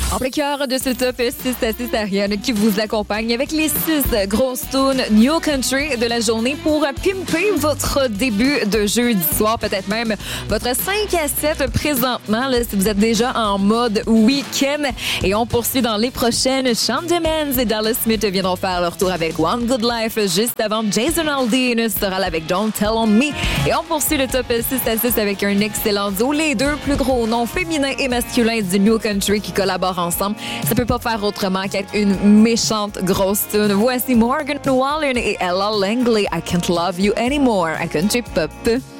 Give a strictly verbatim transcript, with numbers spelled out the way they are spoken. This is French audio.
En plein cœur de ce top six à six, Ariane qui vous accompagne avec les six grosses tunes New Country de la journée pour pimper votre début de jeudi soir, peut-être même votre cinq à sept présentement, là, si vous êtes déjà en mode week-end. Et on poursuit dans les prochaines. Shawn Mendes et Dallas Smith viendront faire leur tour avec One Good Life. Juste avant, Jason Aldean sera là avec Don't Tell on Me. Et on poursuit le top six à six avec un excellent duo. Les deux plus gros noms féminins et masculins du New Country qui collaborent ensemble. Ça peut pas faire autrement qu'être une méchante grosse tune. Voici Morgan Wallen et Ella Langley. I Can't Love You Anymore à Country Pop.